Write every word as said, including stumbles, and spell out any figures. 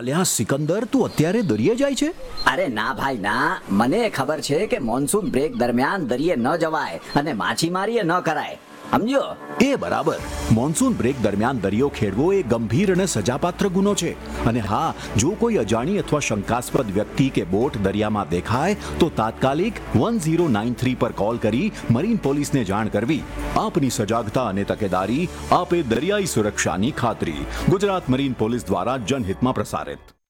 અલ્યા સિકંદર, તું અત્યારે દરિયે જાય છે? અરે ના ભાઈ ના, મને ખબર છે કે મોન્સૂન બ્રેક દરમિયાન દરિયે ન જવાય અને માછીમારી ન કરાય, સમજ્યો? એ બરાબર. મોન્સૂન બ્રેક દરમિયાન દરિયો ખેડવો એ ગંભીર અને સજાપાત્ર ગુનો છે. અને હા, જો કોઈ અજાણી અથવા શંકાસ્પદ વ્યક્તિ કે બોટ દરિયામાં દેખાય તો તાત્કાલિક વન ઝીરો નાઇન થ્રી પર કોલ કરી મરીન પોલીસને જાણ કરવી. આપની સજાગતા અને તકેદારી આપે દરિયાઈ સુરક્ષાની ખાતરી. ગુજરાત મરીન પોલીસ દ્વારા જનહિતમાં પ્રસારિત.